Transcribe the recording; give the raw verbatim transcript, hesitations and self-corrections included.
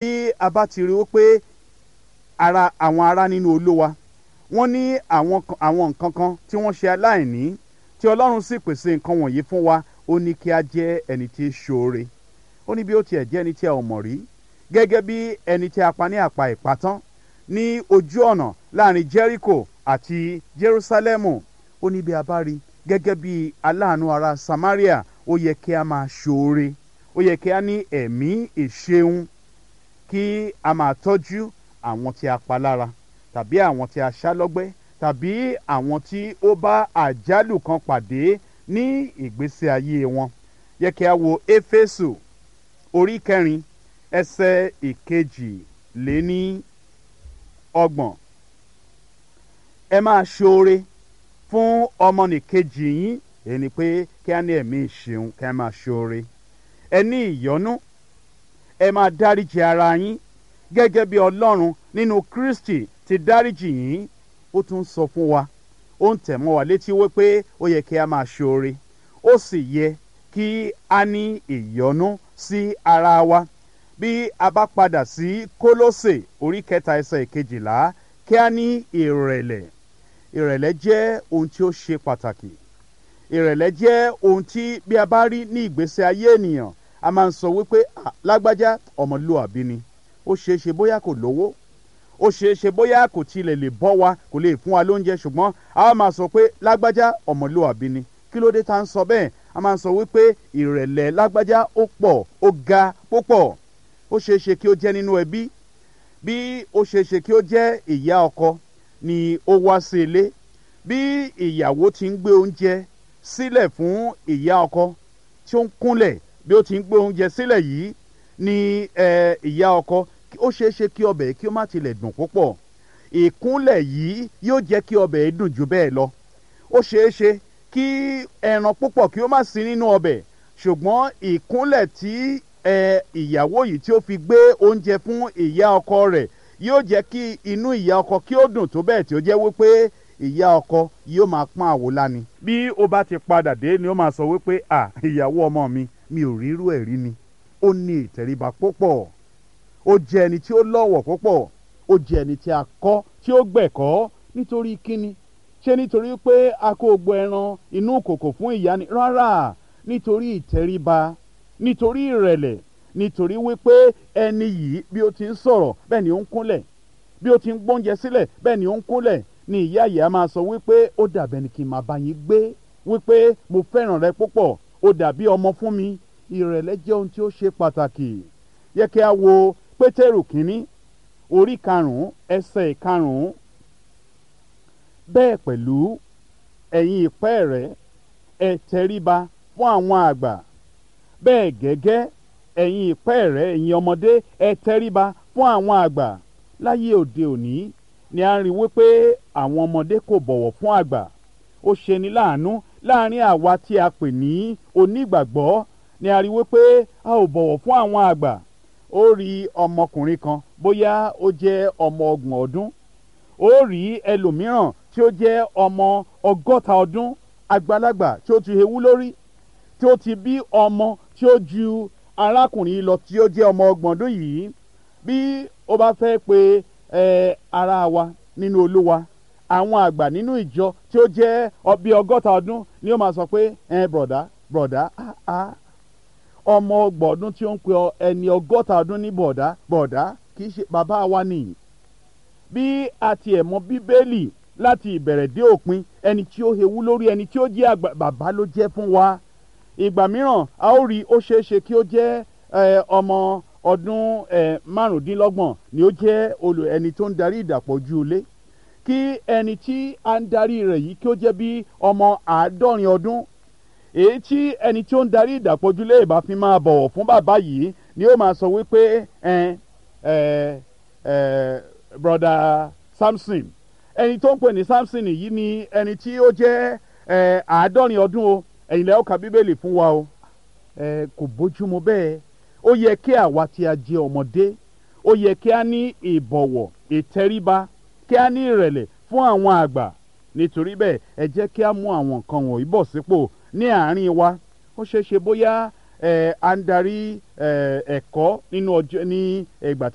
bí a bá ti rí wípé ara àwọn ará nínú Olúwa wọ́n ní àwọn àwọn nǹkan kan tí wọ́n ṣe aláìní tí Ọlọ́run sì pèsè nǹkan wọ̀nyí fún wa, ó ní kí a jẹ́ ẹni tí í ṣoore. Ó ní bí ó tiẹ̀ jẹ́ ẹni tí a ò mọ̀ rí, gẹ́gẹ́ bí ẹni tí a pa ní àpá ìpátán ní ojú ọ̀nà láàrin Jẹ́ríkò àti Jerúsálẹ́mù. Ó ní bí a bá rí gẹ́gẹ́ bí aláàánú ará Samaria, ó yẹ kí a máa ṣoore, ó yẹ kí a ní ẹ̀mí ìṣeun, kí a máa tọ́jú àwọn tí a pa lára tàbí àwọn tí a ṣá lọ́gbẹ́ tàbí àwọn tí ó bá àjálù kan pàdé ní ìgbésí ayé wọn. Yẹ kí a wo Éfésù orí kẹrin ẹsẹ̀ ìkejì lé ní ọgbọ̀n. Ẹ máa ṣoore fún ọmọnìkejì yín, èyí ni pé kí a ní ẹ̀mí ìṣeun, kí a máa ṣoore. Ẹ ní ìyọ́nú, ẹ máa dáríjì ara yín gẹ́gẹ́ bí Ọlọ́run nínú Kristi ti dáríjì yín. Ó tún sọ fún wa, ó ń tẹ̀ mọ́ wa létí wípé ó yẹ kí a máa ṣoore, ó sì yẹ kí a ní ìyọ́nú sí ara wa. Bí a bá padà sí Kólósè orí kẹta ẹsẹ̀ ìkejìlá, kí a ní ìrẹ̀lẹ̀. Ìrẹ̀lẹ̀ jẹ́ ohun tí ó ṣe pàtàkì. Ìrẹ̀lẹ̀ jẹ́ ohun tí bí a bá rí ní ìgbésí ayé ènìyàn, a máa ń sọ wípé lágbájá ọmọlúwàbí ni. Ó ṣeé ṣe bóyá kò lówó, ó ṣeé ṣe bóyá kò tilẹ̀ lè bọ́ wa, kò lè fún wa lóúnjẹ, ṣùgbọ́n a máa sọ pé lágbájá ọmọlúwàbí ni. Kí ló dé tá ń sọ bẹ́ẹ̀? A máa ń sọ wípé ìrẹ̀lẹ̀ lágbájá ó pọ̀, ó ga púpọ̀. Ó ṣeé ṣe kí ó jẹ́ nínú ẹbí, bí ó ṣeé ṣe kí ó jẹ́ ìyá ọkọ ni ó wá sí ilé, bí ìyàwó ti ń gbé oúnjẹ sílẹ̀ fún ìyá ọkọ tí ó ń kúnlẹ̀, bí ó ti ń gbé oúnjẹ sílẹ̀ yìí ni ìyá ọkọ, ó ṣeé ṣe kí ọbẹ̀ kí ó má tilẹ̀ dùn púpọ̀. Ìkúnlẹ̀ yìí yóò jẹ́ kí ọbẹ̀ dùn jù bẹ́ẹ̀ lọ. Ó ṣeé ṣe kí ẹran púpọ̀ kí ó má sí nínú ọbẹ̀, ṣùgbọ́n ìkúnlẹ̀ tí ìyàwó yìí tí ó fi gbé oúnjẹ fún ìyá ọkọ rẹ̀ yóò jẹ́ kí inú ìyá ọkọ kí ó dùn tó bẹ́ẹ̀ tí ó jẹ́ wípé ìyá ọkọ yóò máa pọ́n àwòlá ni. Bí ó bá ti padà dé ni ó máa sọ wípé à ìyàwó ọmọ mi mi ò rírú ẹ̀ rí ni. Ó ní ìtẹríba púpọ̀, ó jẹ́ ẹni tí ó lọ́wọ̀ púpọ̀, ó jẹ́ ẹni tí a kọ́ tí ó gbẹ̀kọ́. Nítorí kíni? Ṣé nítorí pé a kó gbogbo ẹran inú kòkò fún ìyá ni? Rárá, nítorí ìtẹríba, nítorí ìrẹ̀lẹ̀, nítorí wípé ẹni yìí bí ó ti ń sọ̀rọ̀ bẹ́ẹ̀ ni ó ń kúnlẹ̀, bí ó ti ń gbóúnjẹ sílẹ̀ bẹ́ẹ̀ ni ó ń kúnlẹ̀, ni ìyá yìí a máa sọ wípé ó dàbí ẹni kí n máa bá yín gbé, wípé mo fẹ́ràn rẹ púpọ̀, ó dàbí ọmọ fún mi. Ìrẹ̀lẹ̀ jẹ́ ohun tí ó ṣe pàtàkì. Yẹ kí a wo Pétérù kínní orí karùn-ún ẹsẹ̀ ìkarùn-ún. Bẹ́ẹ̀ pẹ̀lú ẹ̀yin ìpẹ́ẹ̀rẹ̀ ẹ tẹríba fún àwọn àgbà, bẹ́ẹ̀ gẹ́gẹ́ ẹ̀yin ìpẹ́ẹ̀rẹ̀ ẹ̀yin ọmọdé ẹ tẹríba fún àwọn àgbà. Láyé òde òní ni a rí wípé àwọn ọmọdé kò bọ̀wọ̀ fún àgbà. Ó ṣeni láàánú láàrin àwa tí a pè ní onígbàgbọ́ ni a rí wípé a ò bọ̀wọ̀ fún àwọn àgbà. Ó rí ọmọkùnrin kan bóyá ó jẹ́ ọmọ ọgbọ̀n ọdún, ó rí ẹlòmíràn tí ó jẹ́ ọmọ ọgọ́ta ọdún, àgbàlagbà tí ó ti hewú lórí, tí ó ti bí ọmọ tí ó ju arákùnrin lọ tí ó jẹ́ ọmọ ọgbọ̀n ọdún yìí. Bí ó bá fẹ́ pe ẹ ara wa nínú Olúwa, àwọn àgbà nínú ìjọ tí ó jẹ́ bí ọgọ́ta ọdún ni ó máa sọ pé ẹ bọ̀dá bọ̀dá ah ah ọmọ ọgbọ̀n ọdún tí ó ń pe ẹni ọgọ́ta ọdún ní bọ̀dá bọ̀dá kì í ṣe bàbá wa nìyí. Bí a tiẹ̀ mọ Bíbélì láti ìbẹ̀rẹ̀ dé òpin, ẹni tí ó hewú lórí, ẹni tí ó jẹ́ àgbà bàbá ló jẹ́ fún wa. Ìgbà mìíràn a ó rí ó ṣeé ṣe kí ó jẹ́ ọmọ ọdún márùndínlọ́gbọ̀n ni ó jẹ́ olù ẹni tó ń darí ìdàpọ̀jù ilé, kí ẹni tí a ń darí rẹ̀ yìí kí ó jẹ́ bí ọmọ àádọ́rin ọdún. Èyí tí ẹni tí ó ń darí ìdàpọ̀jù ilé ìbá fi máa bọ̀wọ̀ fún bàbá yìí ni ó máa sọ wípé ẹ ẹ ẹ broda Samson, ẹni tó ń pè ní Samson yìí ni ẹni tí ó jẹ́ ẹ àádọ́rin ọdún o, ẹ̀yin lẹ́ ó ka Bíbélì fún wa o. ẹ kò bójúmu bẹ́ẹ̀. Ó yẹ kí àwa tí a jẹ́ ọmọdé, ó yẹ kí a ní ìbọ̀wọ̀, ìtẹríba, kí a ní ìrẹ̀lẹ̀ fún àwọn àgbà. Nítorí bẹ́ẹ̀ ẹ jẹ́ kí a mú àwọn nǹkan wọ̀nyí bọ̀ sípò ní àárín wa. Ó ṣeé ṣe bóyá ẹ à ń darí ẹ ẹ̀kọ́ nínú ọjọ́ ní ìgbà